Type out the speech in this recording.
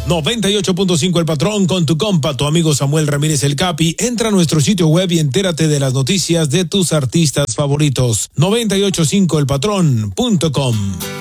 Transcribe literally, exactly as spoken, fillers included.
noventa y ocho punto cinco El Patrón con tu compa, tu amigo Samuel Ramírez el Capi. Entra a nuestro sitio web y entérate de las noticias de tus artistas favoritos. noventa y ocho punto cinco el patrón punto com.